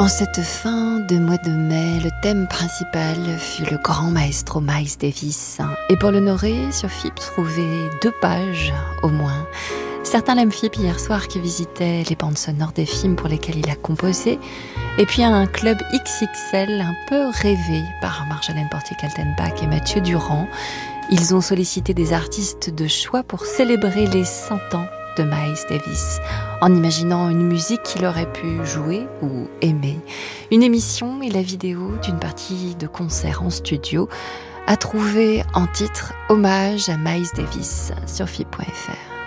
En cette fin de mois de mai, le thème principal fut le grand maestro Miles Davis. Et pour l'honorer, sur FIP trouvait 2 pages au moins. Certains l'aiment FIP hier soir qui visitait les bandes sonores des films pour lesquels il a composé. Et puis un club XXL un peu rêvé par Marjolaine Portier-Kaltenbach et Mathieu Durand. Ils ont sollicité des artistes de choix pour célébrer les 100 ans de Miles Davis, en imaginant une musique qu'il aurait pu jouer ou aimer. Une émission et la vidéo d'une partie de concert en studio a trouvé en titre Hommage à Miles Davis sur FIP.fr.